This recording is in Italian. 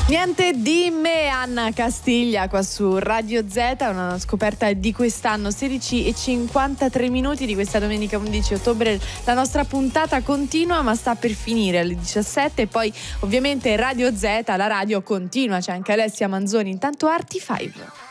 Niente di me, Anna Castiglia qua su Radio Z, una scoperta di quest'anno, 16:53 di questa domenica 11 ottobre. La nostra puntata continua ma sta per finire alle 17 e poi ovviamente Radio Z, la radio continua, c'è anche Alessia Manzoni, intanto Arti 5.